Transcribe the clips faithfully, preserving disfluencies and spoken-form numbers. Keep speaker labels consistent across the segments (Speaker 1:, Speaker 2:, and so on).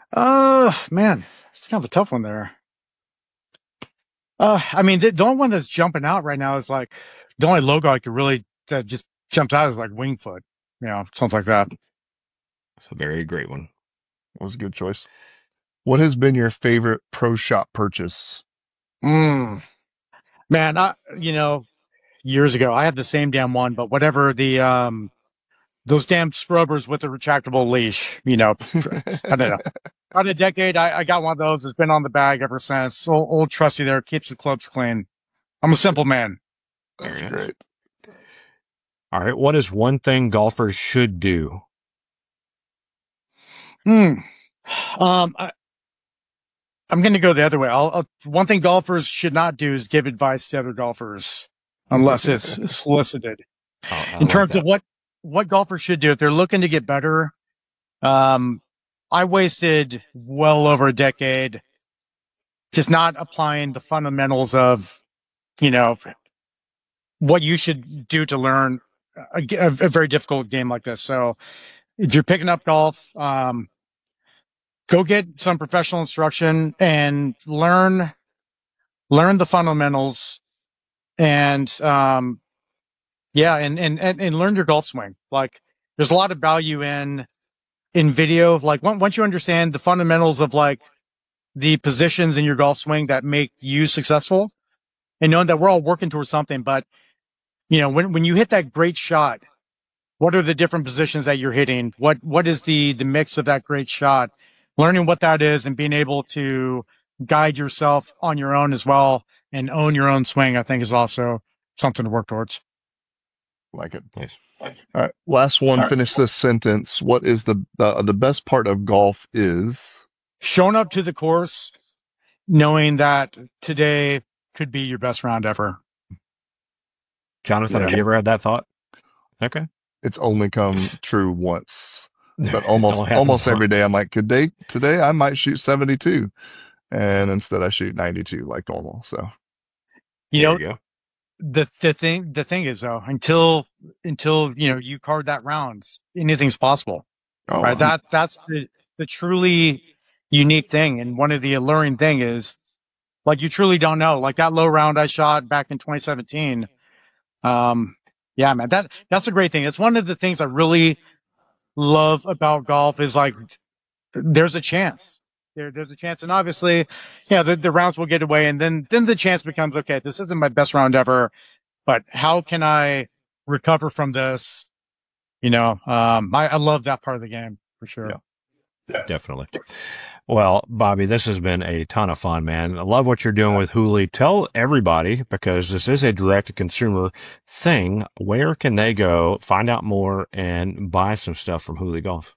Speaker 1: Uh, man, it's kind of a tough one there. Uh, I mean, the, the only one that's jumping out right now is like the only logo I could really that just jumps out is like Wingfoot, you know, something like that.
Speaker 2: It's a very great one.
Speaker 3: That was a good choice. What has been your favorite pro shop purchase?
Speaker 1: Mm. Man, I, you know, years ago I had the same damn one, but whatever the um those damn scrubbers with the retractable leash, you know, I don't know. About a decade, I, I got one of those. It's been on the bag ever since. Old, old trusty there keeps the clubs clean. I'm a simple man.
Speaker 3: That's
Speaker 2: Very nice.
Speaker 3: great.
Speaker 2: All right. What is one thing golfers should do?
Speaker 1: Hmm. Um, I, I'm going to go the other way. I'll, I'll, one thing golfers should not do is give advice to other golfers unless it's solicited.
Speaker 2: Oh, I
Speaker 1: In
Speaker 2: like
Speaker 1: terms
Speaker 2: that.
Speaker 1: of what, what golfers should do if they're looking to get better, um, I wasted well over a decade just not applying the fundamentals of, you know, what you should do to learn a, a, a very difficult game like this. So if you're picking up golf, um, go get some professional instruction and learn, learn the fundamentals and, um, yeah, and, and, and, and learn your golf swing. Like there's a lot of value in, in video. Like once you understand the fundamentals of like the positions in your golf swing that make you successful and knowing that we're all working towards something, but you know, when, when you hit that great shot, what are the different positions that you're hitting? What, what is the, the mix of that great shot? Learning what that is and being able to guide yourself on your own as well and own your own swing, I think is also something to work towards.
Speaker 3: Like it.
Speaker 2: Nice.
Speaker 3: All right. Last one.
Speaker 1: All right.
Speaker 3: Finish this sentence. What is the, the, the best part of golf is?
Speaker 1: Showing up to the course, knowing that today could be your best round ever.
Speaker 2: Jonathan,
Speaker 3: Yeah.
Speaker 2: have you ever had that thought? Okay.
Speaker 3: It's only come true once, but almost,
Speaker 2: Only happened
Speaker 3: almost
Speaker 2: once.
Speaker 3: every day I'm like, could they, today I might shoot seventy-two and instead I shoot ninety-two like normal. So
Speaker 1: You
Speaker 2: There
Speaker 1: know,
Speaker 2: you go.
Speaker 1: the, the thing, the thing is though, until, until, you know, you card that round, anything's possible.
Speaker 3: oh,
Speaker 1: Right. That, that's the, the truly unique thing. And one of the alluring thing is like, you truly don't know, like that low round I shot back in twenty seventeen. Um, yeah, man, that, that's a great thing. It's one of the things I really love about golf is like, there's a chance there, there's a chance. And obviously, yeah, the, the rounds will get away. And then, then the chance becomes, okay, this isn't my best round ever, but how can I recover from this? You know, um, I, I love that part of the game for sure.
Speaker 3: Yeah.
Speaker 2: Definitely. Well, Bobby, this has been a ton of fun, man. I love what you're doing with Hooley. Tell everybody, because this is a direct-to-consumer thing, where can they go find out more and buy some stuff from Hooley Golf?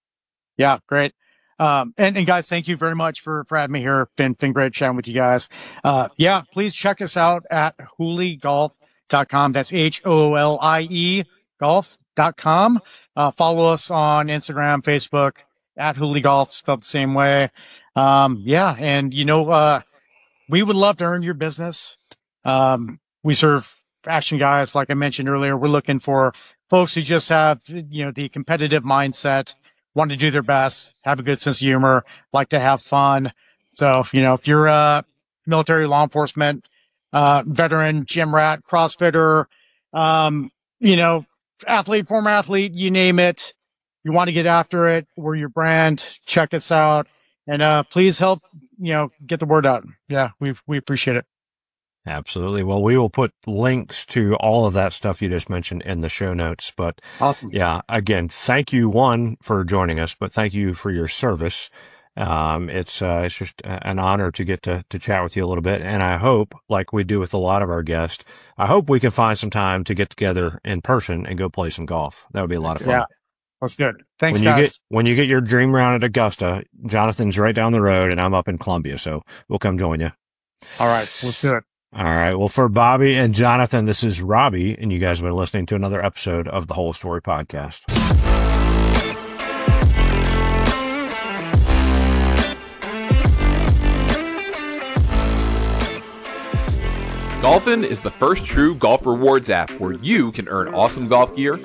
Speaker 1: Yeah, great. Um, and, and guys, thank you very much for, for having me here. Been, been great chatting with you guys. Uh, yeah, please check us out at hooley golf dot com. That's H O L I E golf dot com. Uh, follow us on Instagram, Facebook at Hooley Golf, spelled the same way. Um, yeah. And you know, uh, we would love to earn your business. Um, we serve fashion guys. Like I mentioned earlier, we're looking for folks who just have, you know, the competitive mindset, want to do their best, have a good sense of humor, like to have fun. So, you know, if you're a military, law enforcement, uh, veteran, gym rat, CrossFitter, um, you know, athlete, former athlete, you name it, you want to get after it, we're your brand, check us out, and, uh, please help, you know, get the word out. Yeah, we, we appreciate it.
Speaker 2: Absolutely. Well, we will put links to all of that stuff you just mentioned in the show notes. But
Speaker 1: Awesome.
Speaker 2: yeah, again, thank you, one, for joining us, but thank you for your service. Um, it's, uh, it's just an honor to get to, to chat with you a little bit. And I hope, like we do with a lot of our guests, I hope we can find some time to get together in person and go play some golf. That would be a lot of fun.
Speaker 1: Yeah, that's good. Thanks,
Speaker 2: when you
Speaker 1: guys.
Speaker 2: get, when you get your dream round at Augusta, Jonathan's right down the road and I'm up in Columbia. So we'll come join you.
Speaker 1: All right, let's do it.
Speaker 2: All right. Well, for Bobby and Jonathan, this is Robbie, and you guys have been listening to another episode of the Whole Story Podcast.
Speaker 4: Golfin is the first true golf rewards app where you can earn awesome golf gear,